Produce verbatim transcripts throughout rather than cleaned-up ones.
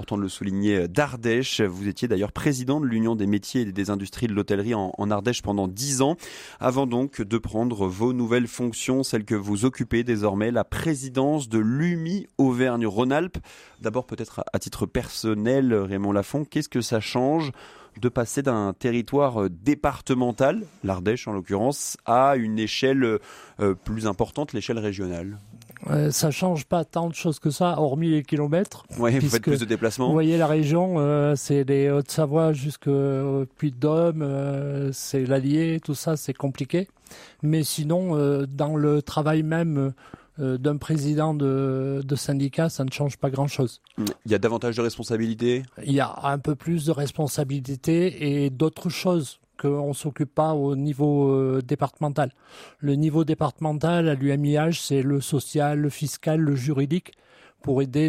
important de le souligner, d'Ardèche. Vous étiez d'ailleurs président de l'Union des métiers et des industries de l'hôtellerie en, en Ardèche pendant dix ans, avant donc de prendre vos nouvelles fonctions, celles que vous occupez désormais, la présidence de l'U M I Auvergne-Rhône-Alpes. D'abord peut-être à titre personnel, Raymond Lafont, qu'est-ce que ça change de passer d'un territoire départemental, l'Ardèche en l'occurrence, à une échelle euh, plus importante, l'échelle régionale? Euh, ça change pas tant de choses que ça, hormis les kilomètres. Oui, vous faites plus de déplacements. Vous voyez la région, euh, c'est les Hautes-Savoie jusqu'au Puy-de-Dôme, euh, c'est l'Allier, tout ça, c'est compliqué. Mais sinon, euh, dans le travail même euh, d'un président de, de syndicat, ça ne change pas grand-chose. Il y a davantage de responsabilités? Il y a un peu plus de responsabilités et d'autres choses qu'on ne s'occupe pas au niveau euh, départemental. Le niveau départemental à l'U M I H, c'est le social, le fiscal, le juridique, pour aider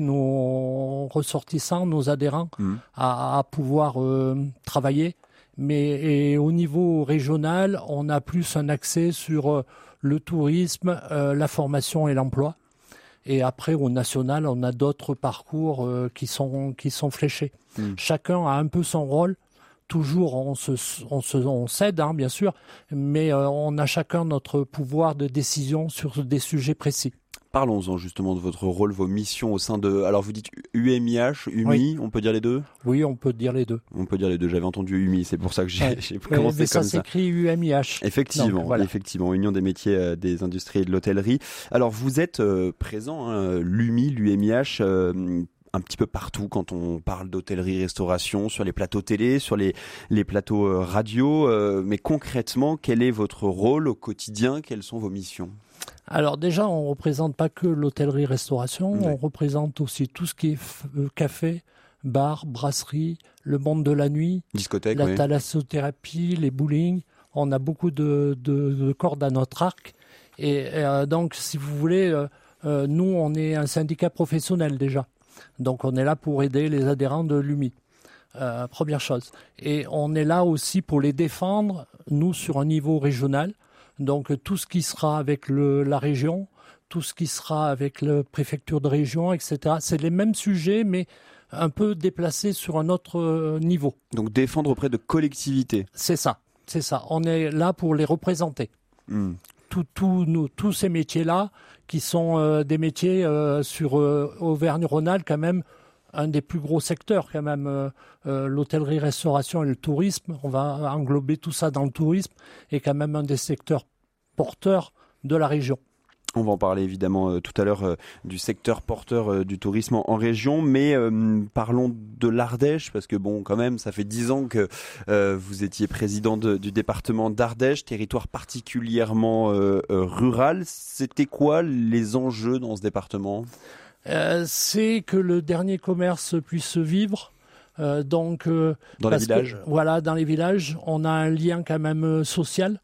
nos ressortissants, nos adhérents mmh. à, à pouvoir euh, travailler. Mais et au niveau régional, on a plus un accès sur euh, le tourisme, euh, la formation et l'emploi. Et après, au national, on a d'autres parcours euh, qui sont, qui sont fléchés. Mmh. Chacun a un peu son rôle. Toujours, on se, on se, on s'aide, hein, bien sûr, mais euh, on a chacun notre pouvoir de décision sur des sujets précis. Parlons-en justement de votre rôle, vos missions au sein de... Alors vous dites U M I H, U M I, oui. On peut dire les deux? Oui, on peut dire les deux. On peut dire les deux, j'avais entendu U M I, c'est pour ça que j'ai, ouais. j'ai commencé ouais, mais ça comme ça. Ça s'écrit U M I H. Effectivement, Donc, voilà. effectivement, Union des métiers, euh, des industries et de l'hôtellerie. Alors vous êtes euh, présent, hein, l'U M I, l'U M I H... Euh, un petit peu partout quand on parle d'hôtellerie-restauration, sur les plateaux télé, sur les, les plateaux euh, radio. Euh, mais concrètement, quel est votre rôle au quotidien? Quelles sont vos missions? Alors déjà, on ne représente pas que l'hôtellerie-restauration, oui. On représente aussi tout ce qui est f- euh, café, bar, brasserie, le monde de la nuit, discothèque, la oui. thalassothérapie, les bowling. On a beaucoup de, de, de cordes à notre arc. Et euh, donc, si vous voulez, euh, euh, nous, on est un syndicat professionnel déjà. Donc on est là pour aider les adhérents de l'U M I, euh, première chose. Et on est là aussi pour les défendre, nous, sur un niveau régional. Donc tout ce qui sera avec le, la région, tout ce qui sera avec la préfecture de région, et cetera. C'est les mêmes sujets, mais un peu déplacés sur un autre niveau. Donc défendre auprès de collectivités. C'est ça, c'est ça. On est là pour les représenter. Mmh. Tout, tout, nous, tous ces métiers-là, qui sont euh, des métiers euh, sur euh, Auvergne-Rhône-Alpes, quand même, un des plus gros secteurs, quand même, euh, euh, l'hôtellerie-restauration et le tourisme. On va englober tout ça dans le tourisme, et quand même un des secteurs porteurs de la région. On va en parler évidemment euh, tout à l'heure euh, du secteur porteur euh, du tourisme en, en région, mais euh, parlons de l'Ardèche, parce que bon, quand même, ça fait dix ans que euh, vous étiez président de, du département d'Ardèche, territoire particulièrement euh, euh, rural. C'était quoi les enjeux dans ce département? euh, C'est que le dernier commerce puisse vivre. Euh, donc, euh, dans les villages. Que, voilà, dans les villages, on a un lien quand même social.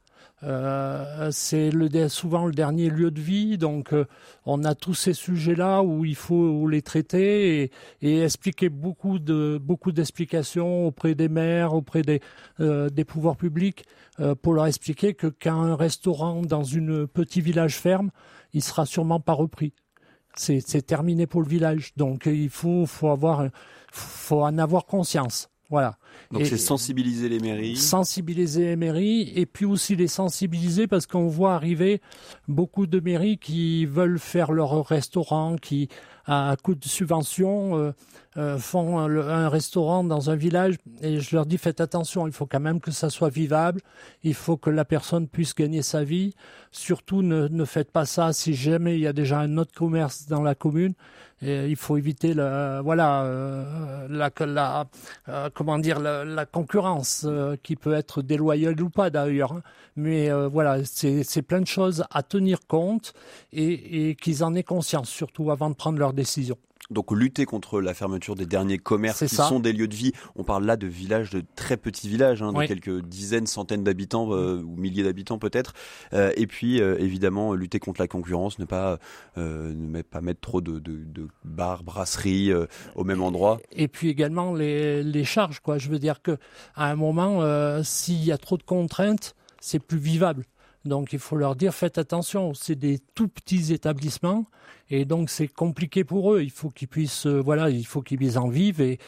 Euh, c'est le, souvent le dernier lieu de vie, donc euh, on a tous ces sujets-là où il faut les traiter et, et expliquer beaucoup de beaucoup d'explications auprès des maires, auprès des euh, des pouvoirs publics euh, pour leur expliquer que quand un restaurant dans une petit village ferme, il sera sûrement pas repris. C'est, c'est terminé pour le village, donc il faut faut avoir faut en avoir conscience. Voilà. Donc et c'est sensibiliser les mairies. Sensibiliser les mairies et puis aussi les sensibiliser parce qu'on voit arriver beaucoup de mairies qui veulent faire leur restaurant, qui à coup de subvention euh, euh, font un, un restaurant dans un village et je leur dis faites attention, il faut quand même que ça soit vivable, il faut que la personne puisse gagner sa vie. Surtout ne, ne faites pas ça si jamais il y a déjà un autre commerce dans la commune. Et il faut éviter la, voilà, euh, la, la euh, comment dire, la, la concurrence euh, qui peut être déloyale ou pas d'ailleurs. Hein. Mais euh, voilà, c'est, c'est plein de choses à tenir compte et, et qu'ils en aient conscience, surtout avant de prendre leurs décisions. Donc lutter contre la fermeture des derniers commerces c'est qui ça. sont des lieux de vie. On parle là de villages, de très petits villages, hein, de oui. quelques dizaines, centaines d'habitants euh, ou milliers d'habitants peut-être. Euh, et puis euh, évidemment lutter contre la concurrence, ne pas euh, ne pas mettre trop de, de, de bars, brasseries euh, au même endroit. Et, et puis également les, les charges, quoi. Je veux dire que à un moment, euh, s'il y a trop de contraintes, c'est plus vivable. Donc il faut leur dire faites attention, c'est des tout petits établissements et donc c'est compliqué pour eux. Il faut qu'ils puissent, euh, voilà, il faut qu'ils puissent en vivre et,